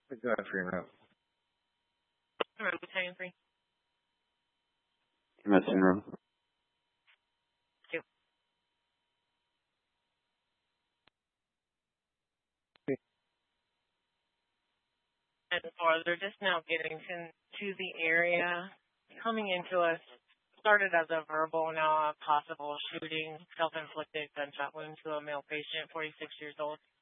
Go ahead for your route. Battalion 3. MS en route. 2. And 4, they're just now getting to the area, coming into us. Started as a verbal, now a possible shooting, self-inflicted gunshot wound to a male patient, 46 years old.